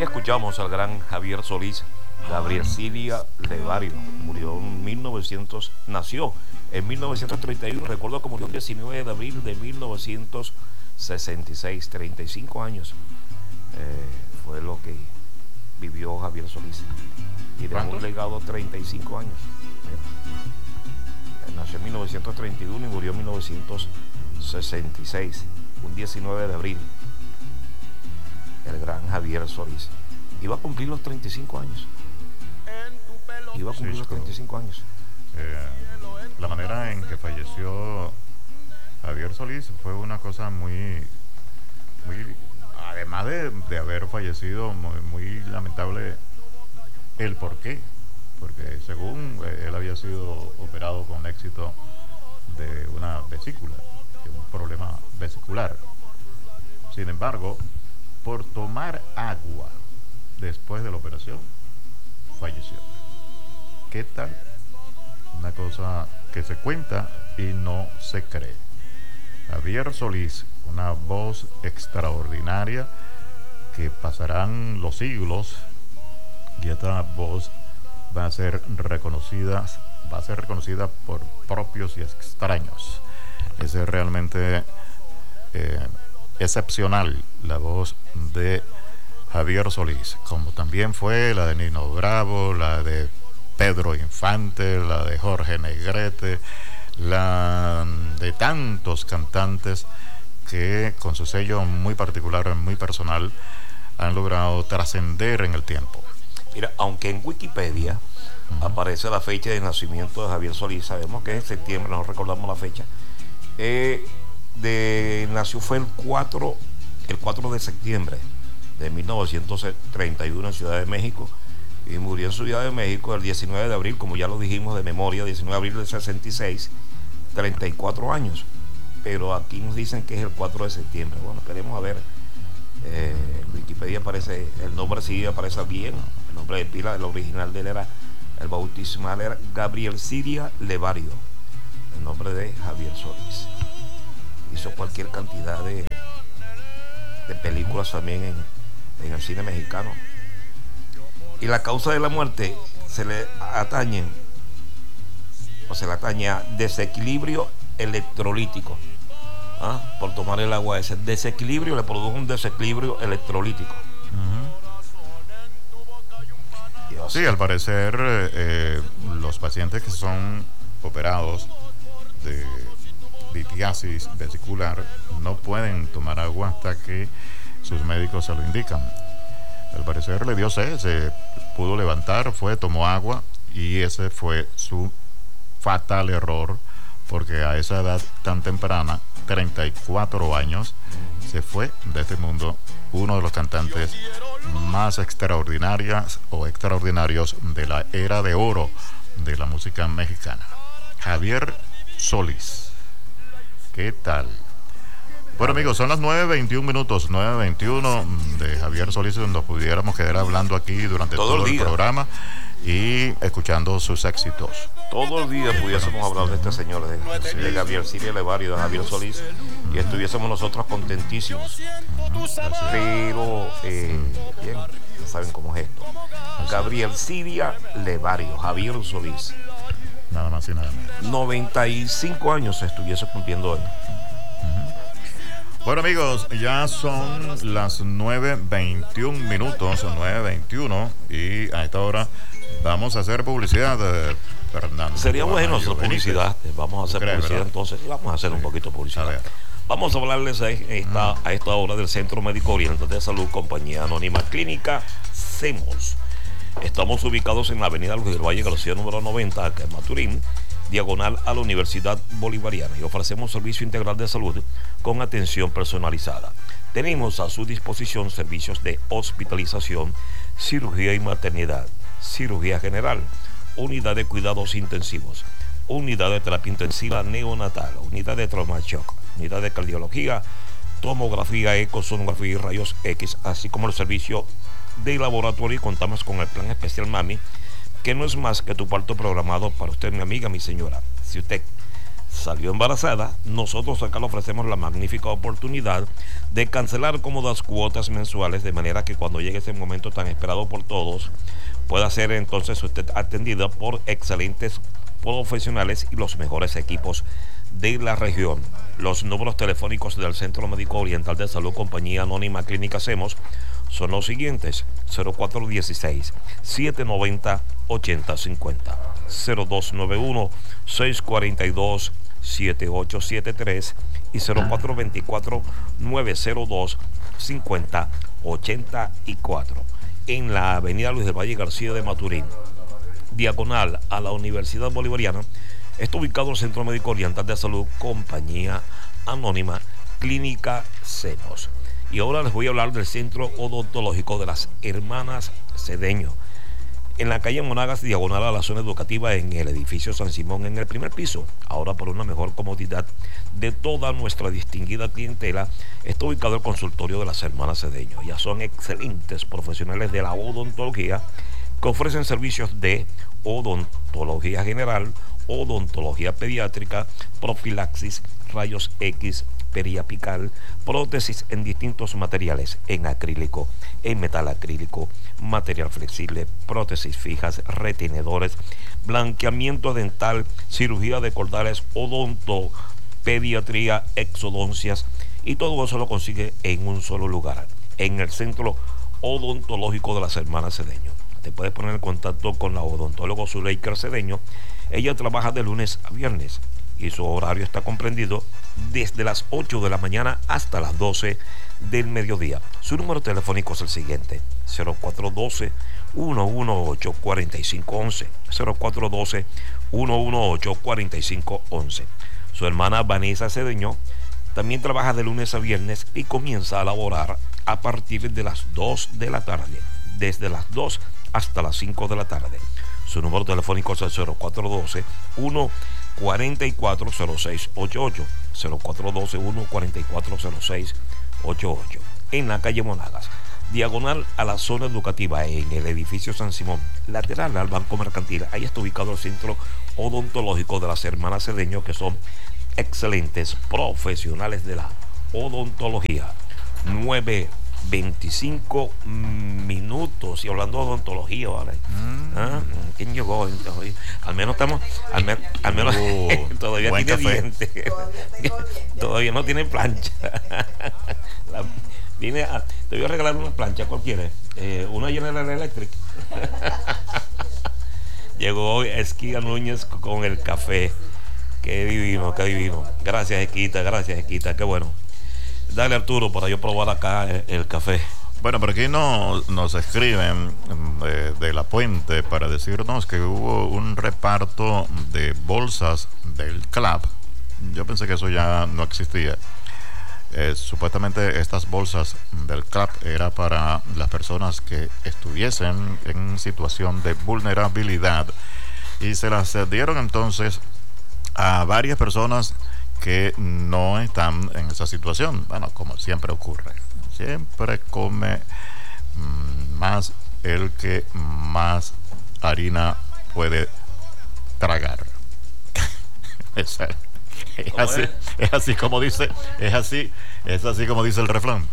escuchamos al gran Javier Solís. Gabriel Cilia Levario murió en 1900, nació en 1931, recuerdo que murió el 19 de abril de 1966, 35 años fue lo que vivió Javier Solís y dejó un legado 35 años. Nació en 1931 y murió en 1966, un 19 de abril, el gran Javier Solís. Iba a cumplir los 35 años. Iba a cumplir los 35 años. La manera en que falleció Javier Solís fue una cosa muy además de haber fallecido, muy lamentable el porqué, porque según él había sido operado con éxito de una vesícula, de un problema vesicular. Sin embargo, por tomar agua después de la operación, falleció. ¿Qué tal? Una cosa que se cuenta y no se cree. Javier Solís, una voz extraordinaria que pasarán los siglos y esta voz va a ser reconocida por propios y extraños. Es realmente excepcional la voz de Javier Solís, como también fue la de Nino Bravo, la de Pedro Infante, la de Jorge Negrete, la de tantos cantantes que con su sello muy particular, muy personal, han logrado trascender en el tiempo. Mira, aunque en Wikipedia aparece la fecha de nacimiento de Javier Solís, sabemos que es en septiembre, no recordamos la fecha, nació fue el 4 de septiembre de 1931 en Ciudad de México, y murió en Ciudad de México el 19 de abril, como ya lo dijimos de memoria, 19 de abril del 66, 34 años. Pero aquí nos dicen que es el 4 de septiembre. Bueno, esperemos a ver. En Wikipedia aparece, el nombre sí aparece bien, el nombre de pila, el original de él era, el bautismal era Gabriel Cilia Levario, el nombre de Javier Solís. Hizo cualquier cantidad de películas también en el cine mexicano. Y la causa de la muerte se le atañe a desequilibrio electrolítico. Por tomar el agua, ese desequilibrio le produjo un desequilibrio electrolítico. Sí, al parecer los pacientes que son operados de litiasis vesicular no pueden tomar agua hasta que sus médicos se lo indican. Al parecer le dio sed, se pudo levantar, tomó agua, y ese fue su fatal error, porque a esa edad tan temprana, 34 años, se fue de este mundo uno de los cantantes más extraordinarios de la era de oro de la música mexicana, Javier Solís. ¿Qué tal? Bueno, amigos, son las 9:21 minutos, 9:21 de Javier Solís, donde nos pudiéramos quedar hablando aquí durante todo el programa y escuchando sus éxitos. Todo el día pudiésemos hablar de este señor, de Gabriel Cilia Levario, de Javier Solís, y estuviésemos nosotros contentísimos. Pero, bien, ya saben cómo es esto. Gabriel Cilia Levario, Javier Solís. Nada más y nada menos. 95 años estuviese cumpliendo hoy. Bueno, amigos, ya son las 9:21 minutos, 9:21, y a esta hora vamos a hacer publicidad, Fernando. Sería bueno hacer publicidad. Vamos a hacer publicidad, ¿verdad? Entonces vamos a hacer un poquito de publicidad. Vamos a hablarles a esta hora del Centro Médico Oriental de Salud, Compañía Anónima Clínica CEMOS. Estamos ubicados en la avenida Luis del Valle, García número 90, acá en Maturín, diagonal a la Universidad Bolivariana, y ofrecemos servicio integral de salud con atención personalizada. Tenemos a su disposición servicios de hospitalización, cirugía y maternidad, cirugía general, unidad de cuidados intensivos, unidad de terapia intensiva neonatal, unidad de trauma shock, unidad de cardiología, tomografía, ecosonografía y rayos X, así como el servicio de laboratorio, y contamos con el plan especial Mami, que no es más que tu parto programado para usted, mi amiga, mi señora. Si usted salió embarazada, nosotros acá le ofrecemos la magnífica oportunidad de cancelar cómodas cuotas mensuales, de manera que cuando llegue ese momento tan esperado por todos, pueda ser entonces usted atendida por excelentes profesionales y los mejores equipos de la región. Los números telefónicos del Centro Médico Oriental de Salud Compañía Anónima Clínica Semos son los siguientes: 0416-790-8050, 0291-642-7873 y 0424-902-5084. En la avenida Luis del Valle García de Maturín, diagonal a la Universidad Bolivariana, está ubicado el Centro Médico Oriental de Salud Compañía Anónima Clínica Semos. Y ahora les voy a hablar del Centro Odontológico de las Hermanas Cedeño, en la calle Monagas, diagonal a la zona educativa, en el edificio San Simón, en el primer piso. Ahora, por una mejor comodidad de toda nuestra distinguida clientela, está ubicado el consultorio de las Hermanas Cedeño. Ya son excelentes profesionales de la odontología que ofrecen servicios de odontología general, odontología pediátrica, profilaxis, rayos X, periapical, prótesis en distintos materiales, en acrílico, en metal acrílico, material flexible, prótesis fijas, retenedores, blanqueamiento dental, cirugía de cordales, odontopediatría, exodoncias, y todo eso lo consigue en un solo lugar, en el Centro Odontológico de las Hermanas Cedeño. Te puedes poner en contacto con la odontólogo Zuleika Cedeño. Ella trabaja de lunes a viernes y su horario está comprendido desde las 8 de la mañana hasta las 12 del mediodía. Su número telefónico es el siguiente: 0412-118-4511, 0412-118-4511. Su hermana Vanessa Cedeño también trabaja de lunes a viernes y comienza a laborar a partir de las 2 de la tarde, desde las 2 hasta las 5 de la tarde. Su número telefónico es el 0412-144-0688, 0412-144-0688, en la calle Monagas, diagonal a la zona educativa, en el edificio San Simón, lateral al Banco Mercantil. Ahí está ubicado el Centro Odontológico de las Hermanas Cedeño, que son excelentes profesionales de la odontología. 9:25 minutos, y hablando de odontología, ¿vale? ¿Quién llegó? Al menos estamos, al menos todavía tiene dientes. Todavía no tiene plancha. Te voy a regalar una plancha. ¿Cuál quieres? Una General Electric. Llegó Esquia Núñez con el café. Qué divino, qué divino. Gracias, Esquita, qué bueno. Dale, Arturo, para yo probar acá el café. Bueno, por aquí nos escriben de La Puente para decirnos que hubo un reparto de bolsas del CLAP. Yo pensé que eso ya no existía. Supuestamente estas bolsas del CLAP era para las personas que estuviesen en situación de vulnerabilidad, y se las dieron entonces a varias personas que no están en esa situación. Bueno, como siempre ocurre, siempre come más el que más harina puede tragar. Es así como dice el refrán.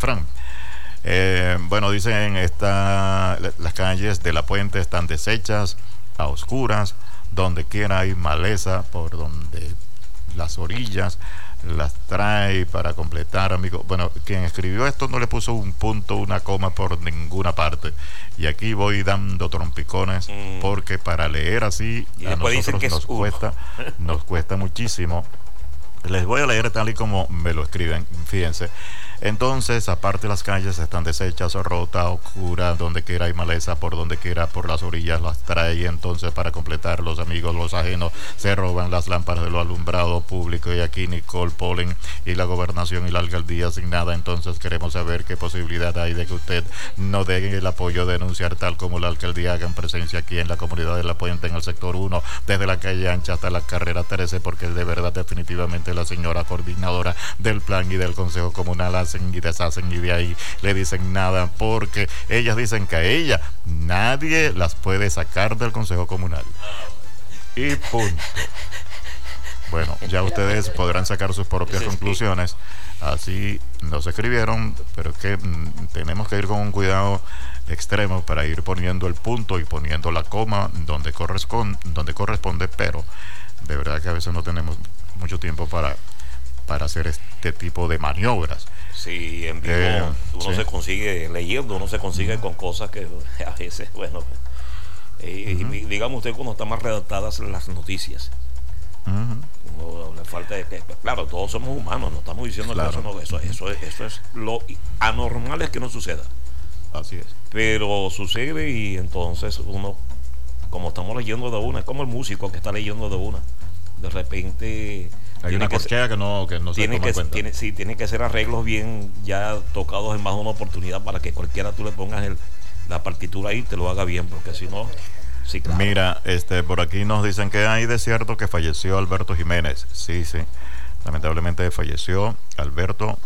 Bueno, dicen las calles de La Puente están deshechas, a oscuras, donde quiera hay maleza, por donde las orillas las trae para completar, amigo. Bueno, quien escribió esto no le puso un punto, una coma por ninguna parte, y aquí voy dando trompicones porque para leer así y a nosotros nos cuesta muchísimo. Les voy a leer tal y como me lo escriben, fíjense. Entonces, aparte, las calles están deshechas, rotas, oscuras, donde quiera hay maleza, por donde quiera, por las orillas las trae. Entonces, para completar, los amigos, los ajenos, se roban las lámparas de lo alumbrado público, y aquí Nicole Polen y la gobernación y la alcaldía sin nada. Entonces, queremos saber qué posibilidad hay de que usted nos dé el apoyo de denunciar, tal como la alcaldía hagan presencia aquí en la comunidad de La Puente, en el sector 1, desde la calle Ancha hasta la carrera 13, porque de verdad, definitivamente, la señora coordinadora del plan y del consejo comunal hacen y deshacen, y de ahí le dicen nada, porque ellas dicen que a ella nadie las puede sacar del consejo comunal, y punto. Bueno, ya ustedes podrán sacar sus propias conclusiones. Así nos escribieron, pero es que tenemos que ir con un cuidado extremo para ir poniendo el punto y poniendo la coma donde corresponde, pero de verdad que a veces no tenemos mucho tiempo para hacer este tipo de maniobras. Sí, en vivo uno se consigue leyendo, uno se consigue con cosas que a veces, bueno, digamos usted cuando están más redactadas las noticias. Le falta que, claro, todos somos humanos, no estamos diciendo que eso es lo anormal es que no suceda. Así es. Pero sucede y entonces uno, como estamos leyendo de una, es como el músico que está leyendo de una. De repente hay una corchea que no se toma en cuenta. Tiene que ser arreglos bien ya tocados en más de una oportunidad para que cualquiera tú le pongas la partitura ahí y te lo haga bien, porque si no, sí, claro. Mira, por aquí nos dicen que hay de cierto que falleció Alberto Jiménez. Sí, lamentablemente falleció Alberto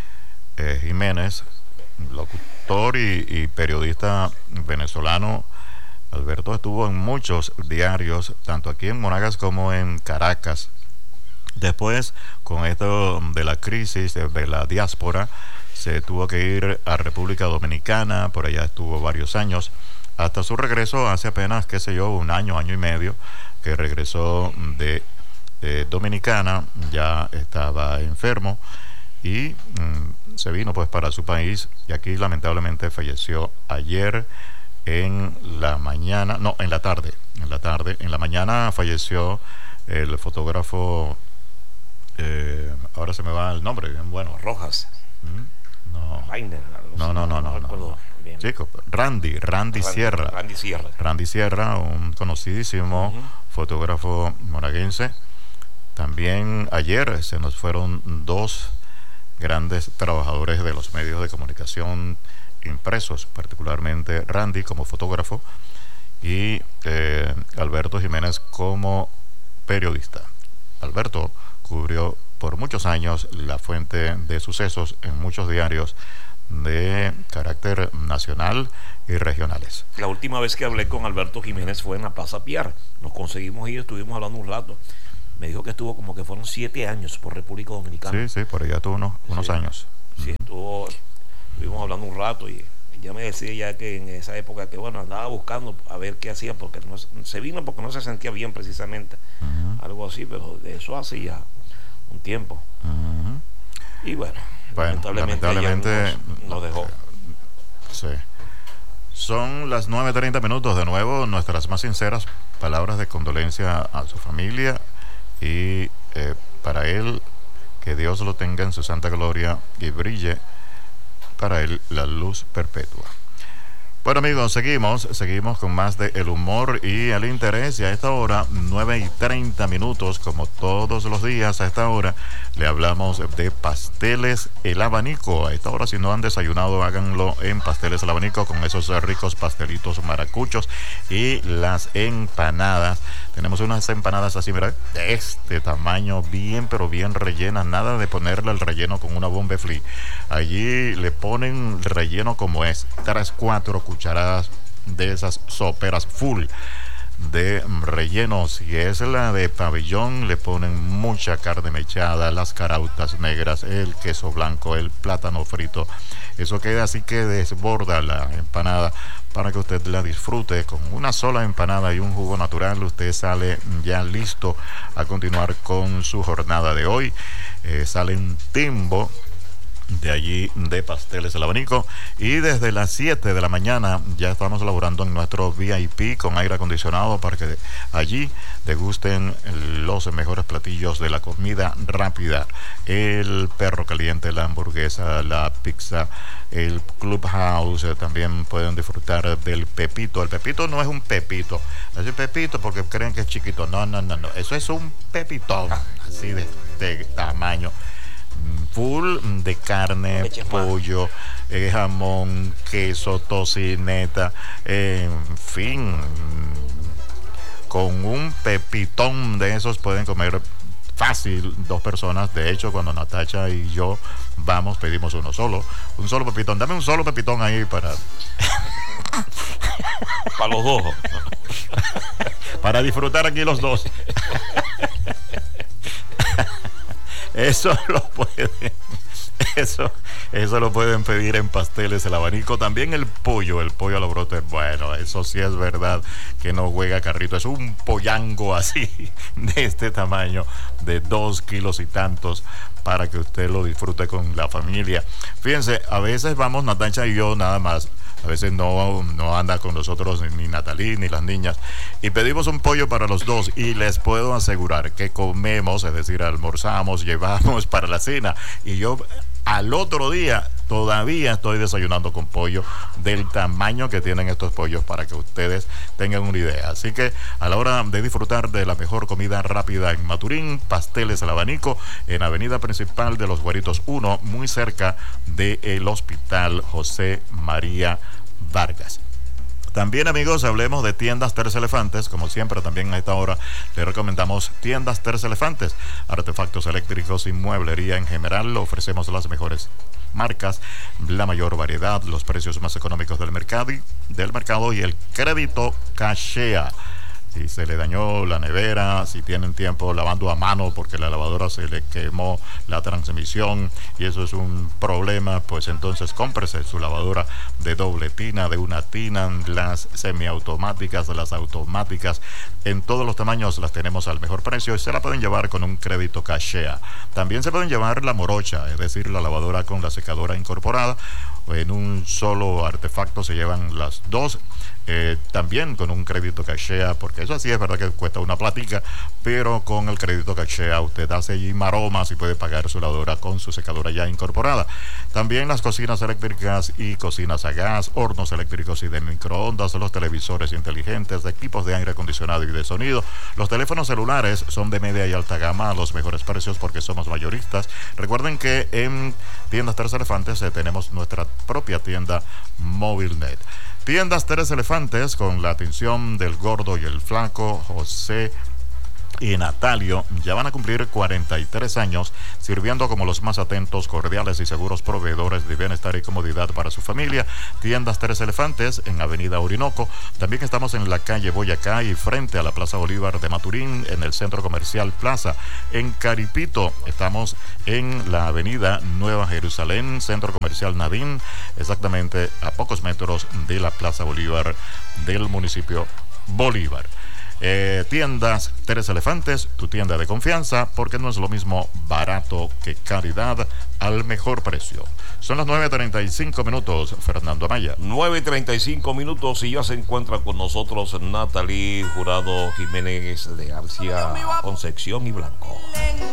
Jiménez, locutor y periodista venezolano. Alberto estuvo en muchos diarios, tanto aquí en Monagas como en Caracas. Después, con esto de la crisis de la diáspora, se tuvo que ir a República Dominicana, por allá estuvo varios años, hasta su regreso hace apenas, un año y medio, que regresó de Dominicana, ya estaba enfermo y se vino pues para su país y aquí lamentablemente falleció ayer en la tarde. En la mañana falleció el fotógrafo, ahora se me va el nombre, bueno. Rojas. No. Rainer, no. Chico, Randy Sierra. Randy Sierra, un conocidísimo fotógrafo monaguense. También ayer se nos fueron dos grandes trabajadores de los medios de comunicación impresos, particularmente Randy como fotógrafo y Alberto Jiménez como periodista. Alberto cubrió por muchos años la fuente de sucesos en muchos diarios de carácter nacional y regionales. La última vez que hablé con Alberto Jiménez fue en la Plaza Piar. Nos conseguimos y estuvimos hablando un rato. Me dijo que estuvo como que fueron 7 años por República Dominicana. Sí, por allá tuvo unos años. Sí, estuvimos hablando un rato y ya me decía ya que en esa época que bueno, andaba buscando a ver qué hacía porque se vino porque no se sentía bien precisamente, algo así, pero de eso hace ya un tiempo. Y bueno, lamentablemente nos dejó. Sí. Son las 9:30 minutos. De nuevo, nuestras más sinceras palabras de condolencia a su familia y para él, que Dios lo tenga en su santa gloria y brille para él la luz perpetua. Bueno, amigos, seguimos con más de el humor y el interés. Y a esta hora, 9:30 minutos, como todos los días a esta hora, le hablamos de Pasteles El Abanico. A esta hora, si no han desayunado, háganlo en Pasteles El Abanico con esos ricos pastelitos maracuchos y las empanadas. Tenemos unas empanadas así, ¿verdad? De este tamaño, bien, pero bien rellenas. Nada de ponerle el relleno con una bomba fli. Allí le ponen relleno como es, 3-4 cucharadas de esas soperas full de relleno. Si es la de pabellón, le ponen mucha carne mechada, las carautas negras, el queso blanco, el plátano frito. Eso queda así que desborda la empanada para que usted la disfrute. Con una sola empanada y un jugo natural, usted sale ya listo a continuar con su jornada de hoy. Sale un timbo de allí de Pasteles El Abanico y desde las 7 de la mañana ya estamos laborando en nuestro VIP con aire acondicionado para que allí degusten los mejores platillos de la comida rápida, el perro caliente, la hamburguesa, la pizza, el Clubhouse. También pueden disfrutar del pepito. El pepito no es un pepito, es el pepito porque creen que es chiquito. No, eso es un pepitón así de tamaño, full de carne, pollo, jamón, queso, tocineta, en fin, con un pepitón de esos pueden comer fácil 2 personas. De hecho, cuando Natacha y yo vamos, pedimos un solo pepitón. Dame un solo pepitón ahí para los dos, para disfrutar aquí los dos. Eso lo pueden pedir en Pasteles El Abanico. También el pollo a los brotes. Bueno, eso sí es verdad que no juega carrito. Es un pollango así, de este tamaño, de 2 kilos y tantos, para que usted lo disfrute con la familia. Fíjense, a veces vamos Natacha y yo nada más. A veces no anda con nosotros ni Natalí ni las niñas. Y pedimos un pollo para los dos. Y les puedo asegurar que comemos, es decir, almorzamos, llevamos para la cena. Y yo al otro día todavía estoy desayunando con pollo del tamaño que tienen estos pollos, para que ustedes tengan una idea. Así que a la hora de disfrutar de la mejor comida rápida en Maturín, Pasteles El Abanico, en avenida principal de Los Guaritos 1, muy cerca del Hospital José María Vargas. También, amigos, hablemos de tiendas Tres Elefantes. Como siempre, también a esta hora le recomendamos tiendas Tres Elefantes. Artefactos eléctricos y mueblería en general. Ofrecemos las mejores marcas, la mayor variedad, los precios más económicos del mercado y el crédito Cachea. Si se le dañó la nevera, si tienen tiempo lavando a mano porque la lavadora se le quemó la transmisión y eso es un problema, pues entonces cómprese su lavadora de doble tina, de una tina, las semiautomáticas, las automáticas, en todos los tamaños las tenemos al mejor precio y se la pueden llevar con un crédito Cachea. También se pueden llevar la morocha, es decir, la lavadora con la secadora incorporada. En un solo artefacto se llevan las dos, también con un crédito Cachea, porque eso sí es verdad que cuesta una platica, pero con el crédito Cachea usted hace allí maromas y puede pagar su lavadora con su secadora ya incorporada. También las cocinas eléctricas y cocinas a gas, hornos eléctricos y de microondas, los televisores inteligentes, equipos de aire acondicionado y de sonido. Los teléfonos celulares son de media y alta gama a los mejores precios porque somos mayoristas. Recuerden que en tiendas Tres Elefantes tenemos nuestra propia tienda MóvilNet. Tiendas Tres Elefantes, con la atención del gordo y el flaco, José y Natalio, ya van a cumplir 43 años sirviendo como los más atentos, cordiales y seguros proveedores de bienestar y comodidad para su familia. Tiendas Tres Elefantes en Avenida Orinoco. También estamos en la calle Boyacá y frente a la Plaza Bolívar de Maturín, en el Centro Comercial Plaza. En Caripito estamos en la Avenida Nueva Jerusalén, Centro Comercial Nadín, exactamente a pocos metros de la Plaza Bolívar del municipio Bolívar. Tiendas Tres Elefantes, tu tienda de confianza, porque no es lo mismo barato que calidad al mejor precio. Son las 9:35, Fernando Amaya. 9:35 y ya se encuentra con nosotros Natalí Jurado Jiménez de García, Concepción y Blanco.